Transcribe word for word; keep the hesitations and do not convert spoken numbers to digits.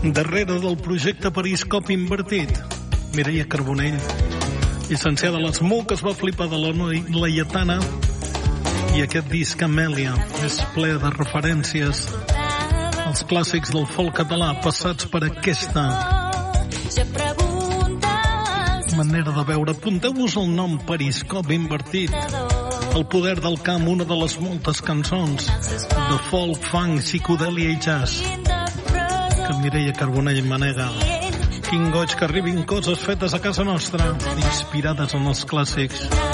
Darrere del projecte Periscopi Invertit, Mireia Carbonell, llicenciada a l'ESMUC, es va flipar de la Laietana, i aquest disc Amèlia és ple de referències als clàssics del folk català passats per aquesta manera de veure. Apunteu-vos el nom Periscopi Invertit, el poder del camp, una de les moltes cançons de folk, funk, psicodèlia i jazz que Mireia Carbonell manega. Quin goig que arribin coses fetes a casa nostra, inspirades en els clàssics.